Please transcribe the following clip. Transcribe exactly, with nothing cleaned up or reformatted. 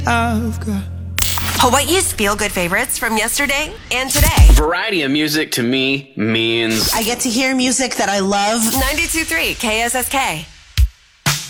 I've got Hawaii's feel-good favorites from yesterday and today. Variety of music to me means I get to hear music that I love. ninety-two point three K S S K.